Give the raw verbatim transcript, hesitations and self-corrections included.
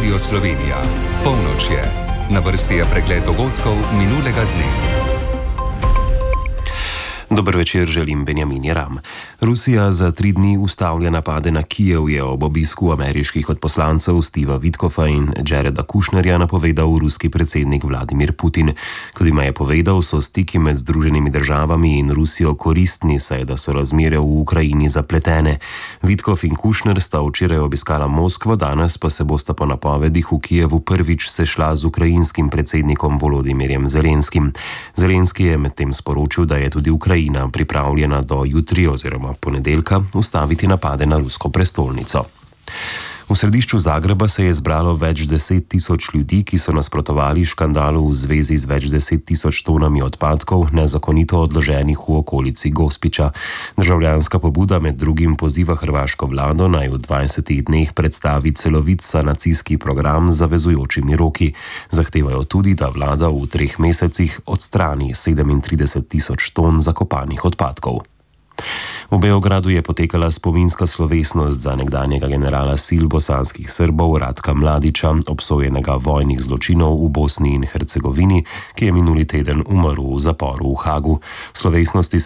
Radio Slovenija. Polnoč je. Na vrsti je pregled dogodkov minulega dne. Dober večer, želim Benjamin Jeram. Rusija za tri dni ustavlja napade na Kijev, je ob obisku ameriških odposlancev Steva Witkoffa in Jareda Kushnerja napovedal ruski predsednik Vladimir Putin. Kot jima je povedal, so stiki med Združenimi državami in Rusijo koristni, saj da so razmere v Ukrajini zapletene. Witkoff in Kushner sta včeraj obiskala Moskvo, danes pa se bosta po napovedih v Kijevu prvič sešla z ukrajinskim predsednikom Volodimirjem Zelenskim. Zelenski je medtem sporočil, da je tudi Ukrajina pripravljena do jutri oziroma ponedeljka ustaviti napade na rusko prestolnico. V središču Zagreba se je zbralo več deset tisoč ljudi, ki so nasprotovali škandalu v zvezi z več deset tisoč tonami odpadkov, nezakonito odloženih v okolici Gospića. Državljanska pobuda med drugim poziva hrvaško vlado naj v dvajsetih dneh predstavi celovit sanacijski program z zavezujočimi roki. Zahtevajo tudi, da vlada v treh mesecih odstrani sedemintrideset tisoč ton zakopanih odpadkov. V Beogradu je potekala spominska slovesnost za nekdanjega generala sil bosanskih Srbov Ratka Mladića, obsojenega vojnih zločinov v Bosni in Hercegovini, ki je minuli teden umrl v zaporu v Hagu. Slovesnosti